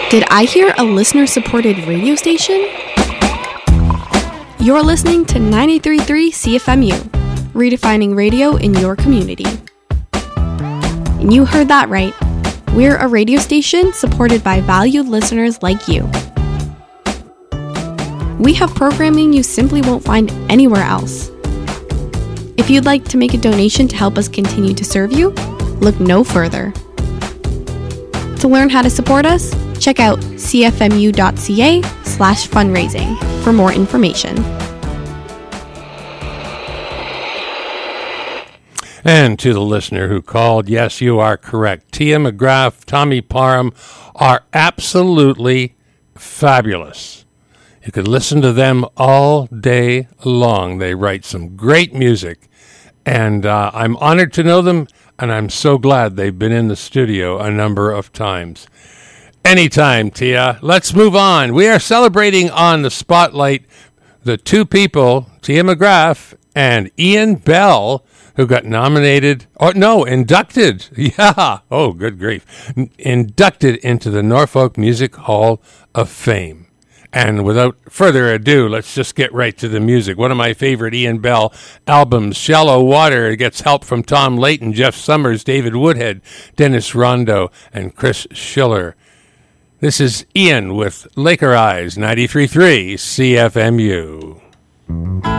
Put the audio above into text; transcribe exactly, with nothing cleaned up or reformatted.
Did I hear a listener-supported radio station? You're listening to ninety-three point three C F M U, redefining radio in your community. And you heard that right. We're a radio station supported by valued listeners like you. We have programming you simply won't find anywhere else. If you'd like to make a donation to help us continue to serve you, look no further. To learn how to support us, check out cfmu.ca slash fundraising for more information. And to the listener who called, yes, you are correct. Tia McGrath, Tommy Parham are absolutely fabulous. You could listen to them all day long. They write some great music. And uh, I'm honored to know them, and I'm so glad they've been in the studio a number of times. Anytime, Tia. Let's move on. We are celebrating on the Spotlight the two people, Tia McGrath and Ian Bell, who got nominated, or no, inducted. Yeah. Oh, good grief. N- inducted into the Norfolk Music Hall of Fame. And without further ado, let's just get right to the music. One of my favorite Ian Bell albums, Shallow Water, gets help from Tom Layton, Jeff Summers, David Woodhead, Dennis Rondo, and Chris Schiller. This is Ian with Laker Eyes, ninety-three point three C F M U.